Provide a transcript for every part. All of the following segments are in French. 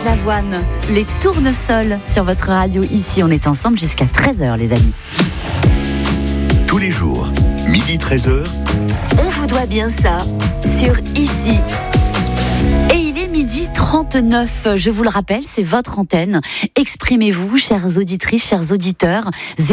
Lavoine, les tournesols sur votre radio. Ici, on est ensemble jusqu'à 13h, les amis. Tous les jours, midi 13h. On vous doit bien ça sur Ici. Et il est midi 39, je vous le rappelle, c'est votre antenne. Exprimez-vous, chères auditrices, chers auditeurs,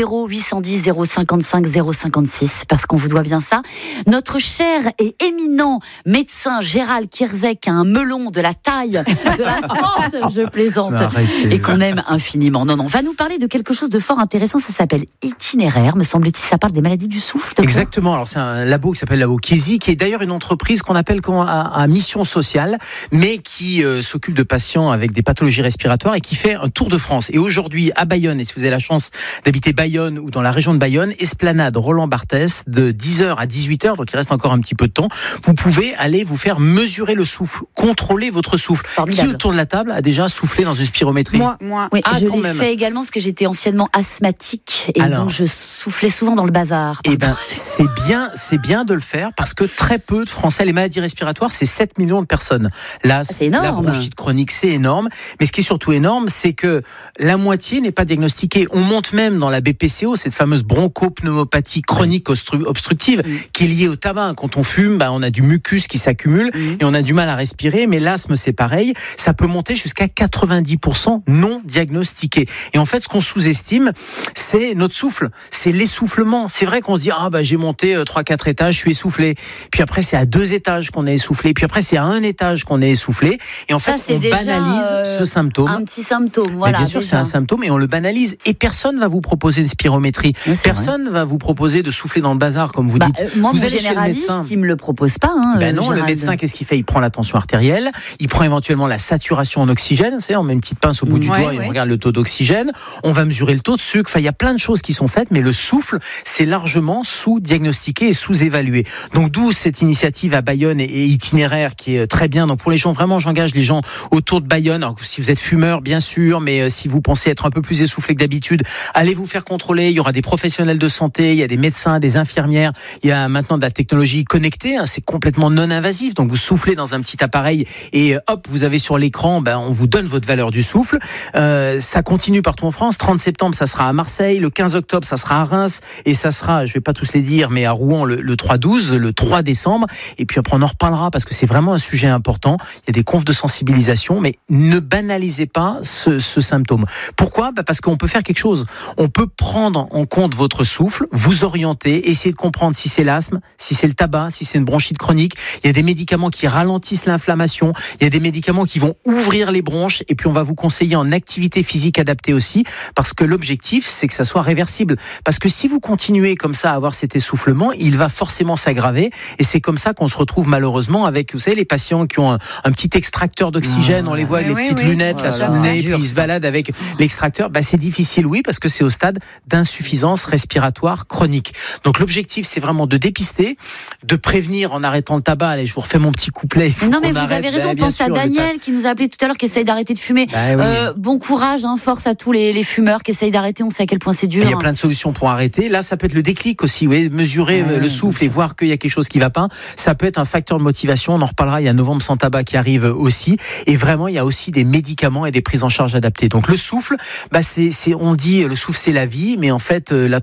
0810 055 056, parce qu'on vous doit bien ça. Notre cher et éminent médecin Gérald Kierzek a un melon de la taille de la France, je plaisante, et qu'on aime infiniment. Non, va nous parler de quelque chose de fort intéressant, ça s'appelle Itinéraire, me semble-t-il, ça parle des maladies du souffle. Exactement, alors c'est un labo qui s'appelle Labo Kiesi, qui est d'ailleurs une entreprise qu'on appelle à mission sociale, mais qui s'occupe de patients avec des pathologies respiratoires et qui fait un tour de France. Et aujourd'hui, à Bayonne, et si vous avez la chance d'habiter Bayonne ou dans la région de Bayonne, Esplanade Roland Barthès, de 10h à 18h, donc il reste encore un petit peu de temps, vous pouvez aller vous faire mesurer le souffle, contrôler votre souffle. Formidable. Qui autour de la table a déjà soufflé dans une spirométrie? Moi. Oui, je l'ai fait également parce que j'étais anciennement asthmatique et donc je soufflais souvent dans le bazar. Eh ben, c'est bien de le faire parce que très peu de Français, les maladies respiratoires, c'est 7 millions de personnes. Là, c'est énorme. La bronchite chronique, c'est énorme. Mais ce qui est surtout énorme, c'est que la moitié n'est pas diagnostiquée. On monte même dans la BPCO, cette fameuse bronchopneumopathie chronique obstructive, qui est liée au tabac. Quand on fume, on a du mucus qui s'accumule et on a du mal à respirer. Mais l'asthme, c'est pareil. Ça peut monter jusqu'à 90% non diagnostiqué. Et en fait, ce qu'on sous-estime, c'est notre souffle. C'est l'essoufflement. C'est vrai qu'on se dit, j'ai monté 3-4 étages, je suis essoufflé. Puis après, c'est à 2 étages qu'on est essoufflé. Puis après, c'est à 1 étage qu'on est essoufflé. Et en fait, on banalise ce symptôme. Un petit symptôme, voilà. Bien sûr, c'est un symptôme et on le banalise. Et personne va vous proposer une spirométrie. Personne va vous proposer de souffler dans le bazar, comme vous dites. Moi, vous mon allez généraliste, chez le médecin. il me le propose pas. Non, le médecin, qu'est-ce qu'il fait? Il prend la tension artérielle, il prend éventuellement la saturation en oxygène. Vous savez, on met une petite pince au bout du doigt et on regarde le taux d'oxygène. On va mesurer le taux de sucre. Enfin, il y a plein de choses qui sont faites, mais le souffle, c'est largement sous-diagnostiqué et sous-évalué. Donc, d'où cette initiative à Bayonne et Itinéraire qui est très bien. Donc, pour les gens, vraiment, j'engage les gens autour de Bayonne. Alors, si vous êtes fumeur, bien sûr, mais si vous pensez être un peu plus essoufflé que d'habitude, allez vous faire contrôler. Il y aura des professionnels de santé, il y a des médecins, des infirmières. Il y a maintenant de la technologie connectée. C'est complètement non invasif. Donc, vous soufflez dans un petit appareil et hop, vous avez sur l'écran, on vous donne votre valeur du souffle. Ça continue partout en France. 30 septembre, ça sera à Marseille. Le 15 octobre, ça sera à Reims. Et ça sera, je vais pas tous les dire, mais à Rouen le 3-12, le 3 décembre. Et puis après, on en reparlera parce que c'est vraiment un sujet important. Il y a des confs de sensibilisation, mais ne banalisez pas ce symptôme. Pourquoi? Parce qu'on peut faire quelque chose. On peut prendre en compte votre souffle, vous orienter, essayer de comprendre si c'est l'asthme, si c'est le tabac, si c'est une bronchite chronique. Il y a des médicaments qui ralentissent l'inflammation. Il y a des médicaments qui vont ouvrir les bronches. Et puis, on va vous conseiller en activité physique adaptée aussi, parce que l'objectif, c'est que ça soit réversible. Parce que si vous continuez comme ça à avoir cet essoufflement, il va forcément s'aggraver. Et c'est comme ça qu'on se retrouve malheureusement avec, vous savez, les patients qui ont un petit extracteur d'oxygène. On les voit avec les petites lunettes là sous le nez, puis ils se baladent avec l'extracteur. C'est difficile, oui, parce que c'est au stade d'insuffisance respiratoire chronique. Donc l'objectif, c'est vraiment de dépister, de prévenir en arrêtant le tabac. Allez, je vous refais mon petit couplet. Non, mais vous avez raison. Pensez à Daniel qui nous a appelé tout à l'heure, qui essaye d'arrêter de fumer. Bon courage, force à tous les fumeurs qui essayent d'arrêter. On sait à quel point c'est dur. Il y a plein de solutions pour arrêter. Là, ça peut être le déclic aussi. Mesurer le souffle et voir qu'il y a quelque chose qui ne va pas. Ça peut être un facteur de motivation. On en reparlera. Il y a Novembre sans tabac qui arrive aussi. Et vraiment, il y a aussi des médicaments et des prises en charge adaptées. Donc le souffle, on dit le souffle c'est la vie, mais en fait la